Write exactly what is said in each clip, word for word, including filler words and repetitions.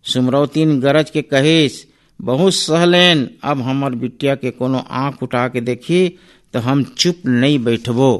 सुमरौतीन गरज के कहिस, बहुत सहलेन, अब हमर बिटिया के कोनो आंख उठा के देखी तो हम चुप नहीं बैठबो।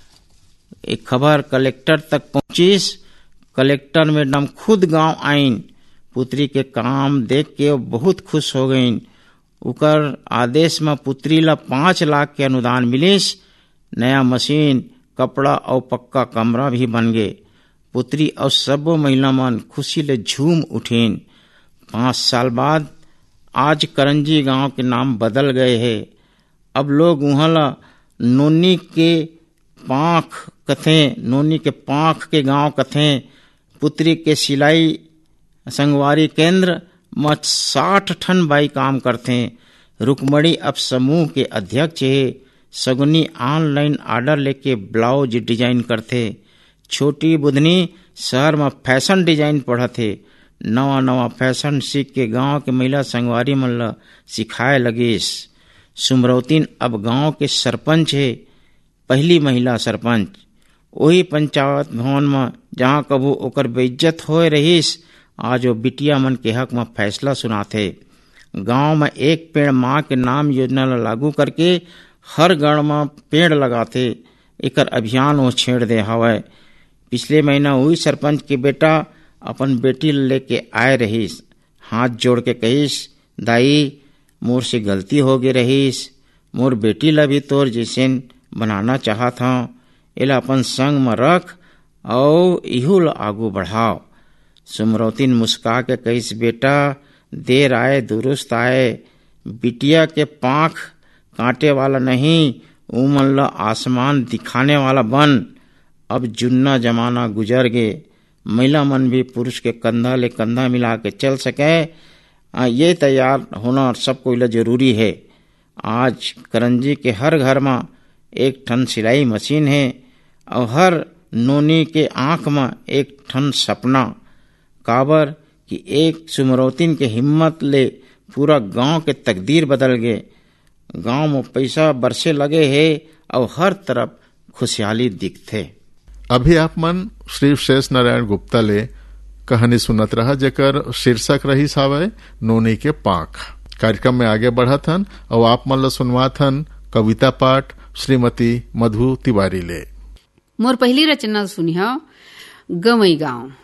एक खबर कलेक्टर तक पहुंचिस। कलेक्टर मैडम खुद गांव आईन। पुत्री के काम देख के वो बहुत खुश हो गईन। उकर आदेश में पुत्री ला पांच लाख के अनुदान मिलिस। नया मशीन, कपड़ा और पक्का कमरा भी बन गए। पुत्री और सब महिला मन खुशी ले झूम उठीन। पांच साल बाद आज करंजी गांव के नाम बदल गए है। अब लोग वहां ला नोनी के पांख कथे, नोनी के पांख के गांव कथे। पुत्री के सिलाई संगवारी केंद्र में साठ ठन बाई काम करते। रुकमणी अब समूह के अध्यक्ष है। सगुनी ऑनलाइन ऑर्डर लेके ब्लाउज डिजाइन करते। छोटी बुधनी शहर में फैशन डिजाइन पढ़ते। नवा नवा फैशन सीख के गांव के महिला संगवारी मन ला सिखाए लगिस। सुमरौतीन अब गांव के सरपंच है, पहली महिला सरपंच। वही पंचायत भवन में जहाँ कबू ओकर बेइज्जत होए रहीस, आज वो बिटिया मन के हक में फैसला सुनाथे। गांव में एक पेड़ माँ के नाम योजना ला लागू करके हर गण में पेड़ लगाथे। एकर अभियान वो छेड़ दे हवय। पिछले महीना वही सरपंच के बेटा अपन बेटी लेके आए रहीस। हाथ जोड़ के कहिस, दाई मोर से गलती हो गई रहीस। मोर बेटी ला भी तोर जैसन बनाना चाहत हूँ। एला अपन संग में रख और इहू ला आगू बढ़ाओ। सुमरौतीन मुस्का के कहिस, बेटा देर आए दुरुस्त आए। बिटिया के पांख कांटे वाला नहीं, उमन ला आसमान दिखाने वाला बन। अब जुन्ना जमाना गुजर गए। महिला मन भी पुरुष के कंधा ले कंधा मिला के चल सके, ये तैयार होना सब कोई ला जरूरी है। आज करंजी के हर घर में एक ठन सिलाई मशीन है और हर नोनी के आंख में एक ठन सपना। काबर कि एक सुमरौतीन के हिम्मत ले पूरा गांव के तकदीर बदल गए। गांव में पैसा बरसे लगे है और हर तरफ खुशहाली दिखथे। अभी आप मन श्री शेष नारायण गुप्ता ले कहानी सुनत रहा, जेकर शीर्षक रही सावे नोनी के पांख। कार्यक्रम में आगे बढ़त हन और आप मन ला सुनवात हन कविता पाठ श्रीमती मधु तिवारी ले। मोर पहली रचना सुनिया गवई गांव।